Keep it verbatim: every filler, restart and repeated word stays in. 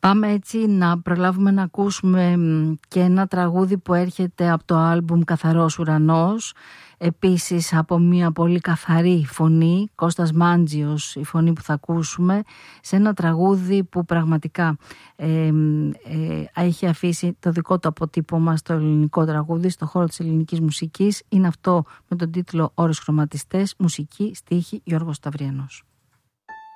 Πάμε έτσι να προλάβουμε να ακούσουμε και ένα τραγούδι που έρχεται από το άλμπουμ Καθαρός Ουρανός, επίσης από μια πολύ καθαρή φωνή, Κώστας Μάντζιος η φωνή που θα ακούσουμε, σε ένα τραγούδι που πραγματικά ε, ε, έχει αφήσει το δικό του αποτύπωμα στο ελληνικό τραγούδι, στο χώρο της ελληνικής μουσικής. Είναι αυτό με τον τίτλο «Ώρες χρωματιστές», μουσική, στίχη Γιώργος Σταυριανός.